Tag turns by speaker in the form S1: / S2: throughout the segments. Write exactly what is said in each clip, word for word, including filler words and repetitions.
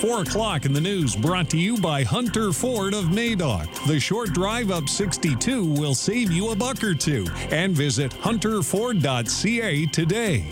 S1: four o'clock in the news brought to you by Hunter Ford of Madoc. The short drive up sixty-two will save you a buck or two. And visit hunter ford dot c a today.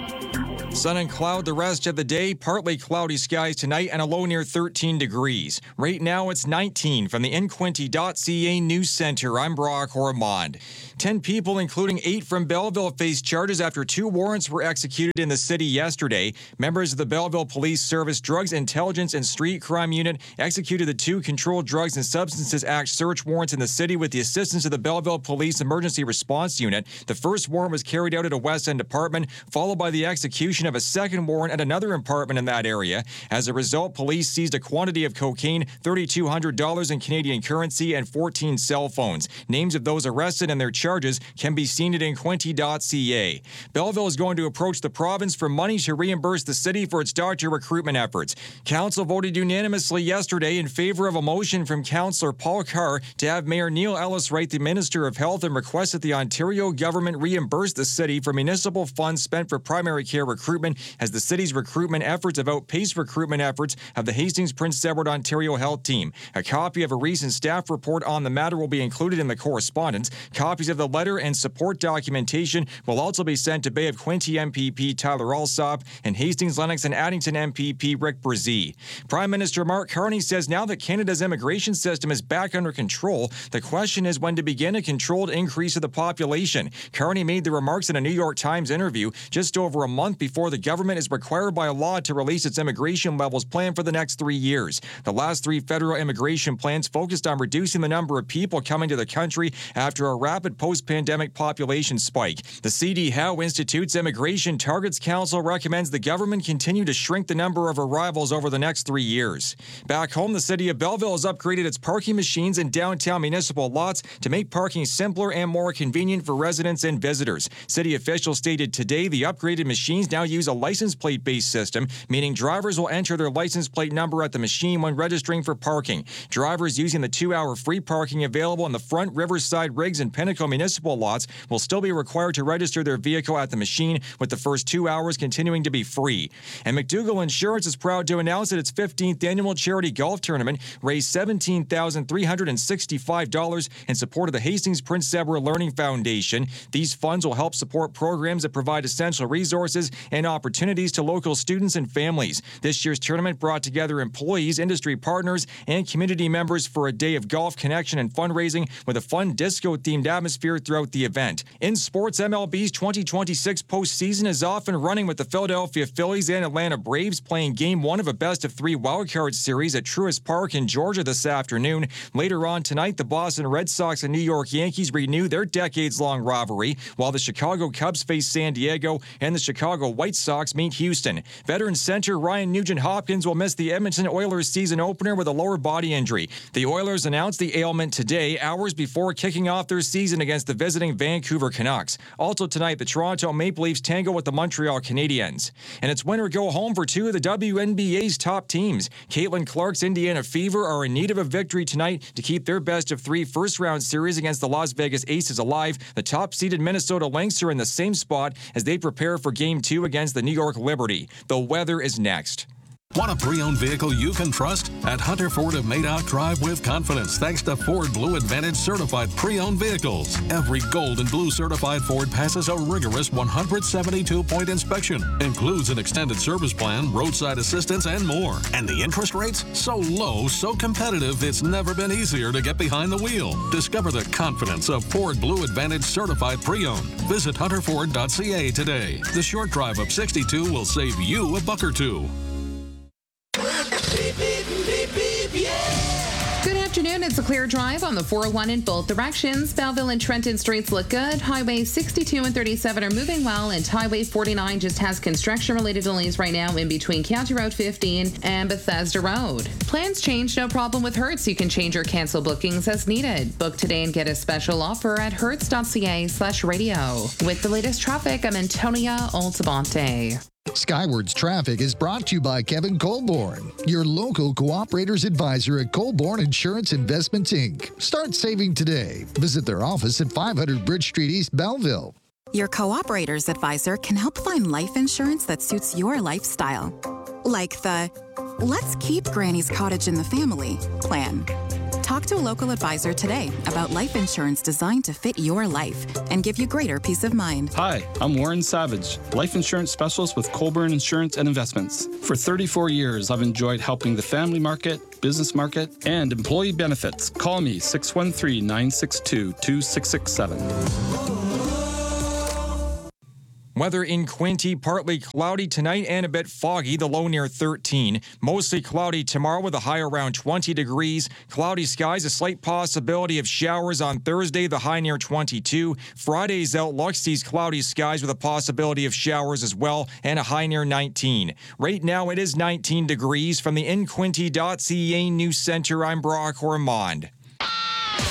S2: Sun and cloud the rest of the day. Partly cloudy skies tonight and a low near thirteen degrees. Right now it's nineteen. From the N Quinte dot c a News Center, I'm Brock Ormond. Ten people, including eight from Belleville, faced charges after two warrants were executed in the city yesterday. Members of the Belleville Police Service Drugs Intelligence and Street Crime Unit executed the two Controlled Drugs and Substances Act search warrants in the city with the assistance of the Belleville Police Emergency Response Unit. The first warrant was carried out at a West End apartment, followed by the execution of a second warrant at another apartment in that area. As a result, police seized a quantity of cocaine, three thousand two hundred dollars in Canadian currency, and fourteen cell phones. Names of those arrested and their charges can be seen at N Quinte dot c a. Belleville is going to approach the province for money to reimburse the city for its doctor recruitment efforts. Council voted unanimously yesterday in favor of a motion from Councillor Paul Carr to have Mayor Neil Ellis write the Minister of Health and request that the Ontario government reimburse the city for municipal funds spent for primary care recruitment, as the city's recruitment efforts have outpaced recruitment efforts of the Hastings Prince Edward Ontario Health Team. A copy of a recent staff report on the matter will be included in the correspondence. Copies of the letter and support documentation will also be sent to Bay of Quinte M P P Tyler Alsop and Hastings, Lennox and Addington M P P Rick Brzee. Prime Minister Mark Carney says now that Canada's immigration system is back under control, the question is when to begin a controlled increase of the population. Carney made the remarks in a New York Times interview just over a month before the government is required by law to release its immigration levels plan for the next three years. The last three federal immigration plans focused on reducing the number of people coming to the country after a rapid post-pandemic population spike. The C D Howe Institute's Immigration Targets Council recommends the government continue to shrink the number of arrivals over the next three years. Back home, the city of Belleville has upgraded its parking machines in downtown municipal lots to make parking simpler and more convenient for residents and visitors. City officials stated today the upgraded machines now use a license plate-based system, meaning drivers will enter their license plate number at the machine when registering for parking. Drivers using the two-hour free parking available in the front, Riverside, Riggs, and Pinnacle municipal lots will still be required to register their vehicle at the machine, with the first two hours continuing to be free. And McDougall Insurance is proud to announce that its fifteenth annual charity golf tournament raised seventeen thousand three hundred sixty-five dollars in support of the Hastings Prince Edward Learning Foundation. These funds will help support programs that provide essential resources and opportunities to local students and families. This year's tournament brought together employees, industry partners, and community members for a day of golf connection and fundraising with a fun disco-themed atmosphere throughout the event. In sports, M L B's twenty twenty-six postseason is off and running with the Philadelphia Phillies and Atlanta Braves playing game one of a best-of-three wildcard series at Truist Park in Georgia this afternoon. Later on tonight, the Boston Red Sox and New York Yankees renew their decades-long rivalry, while the Chicago Cubs face San Diego and the Chicago White Sox meet Houston. Veteran center Ryan Nugent-Hopkins will miss the Edmonton Oilers season opener with a lower body injury. The Oilers announced the ailment today, hours before kicking off their season against the visiting Vancouver Canucks. Also tonight, the Toronto Maple Leafs tango with the Montreal Canadiens. And it's win or go home for two of the W N B A's top teams. Caitlin Clark's Indiana Fever are in need of a victory tonight to keep their best-of-three first-round series against the Las Vegas Aces alive. The top-seeded Minnesota Lynx are in the same spot as they prepare for Game two against the New York Liberty. The weather is next.
S3: Want a pre-owned vehicle you can trust? At Hunter Ford of Madoc, drive with confidence thanks to Ford Blue Advantage certified pre-owned vehicles. Every gold and blue certified Ford passes a rigorous one hundred seventy-two point inspection. Includes an extended service plan, roadside assistance, and more. And the interest rates? So low, so competitive, it's never been easier to get behind the wheel. Discover the confidence of Ford Blue Advantage certified pre-owned. Visit hunter ford dot c a today. The short drive up sixty-two will save you a buck or two.
S4: Good afternoon. It's a clear drive on the four oh one in both directions. Belleville and Trenton streets look good. Highway sixty-two and thirty-seven are moving well, and Highway forty-nine just has construction-related delays right now in between County Road fifteen and Bethesda Road. Plans change, no problem with Hertz. You can change or cancel bookings as needed. Book today and get a special offer at hertz dot c a slash radio. With the latest traffic, I'm Antonia Altabonte.
S5: Skywards Traffic is brought to you by Kevin Colborn, your local cooperators advisor at Colborn Insurance Investments, Incorporated. Start saving today. Visit their office at five hundred Bridge Street, East Belleville.
S6: Your cooperators advisor can help find life insurance that suits your lifestyle. Like the let's keep Granny's cottage in the family plan. Talk to a local advisor today about life insurance designed to fit your life and give you greater peace of mind.
S7: Hi, I'm Warren Savage, life insurance specialist with Colburn Insurance and Investments. For thirty-four years, I've enjoyed helping the family market, business market, and employee benefits. Call me six one three, nine six two, two six six seven.
S2: Weather in Quinte, partly cloudy tonight and a bit foggy, the low near thirteen. Mostly cloudy tomorrow with a high around twenty degrees. Cloudy skies, a slight possibility of showers on Thursday, the high near twenty-two. Friday's outlook sees cloudy skies with a possibility of showers as well and a high near nineteen. Right now it is nineteen degrees. From the in quinte dot c a News Center, I'm Brock Ormond.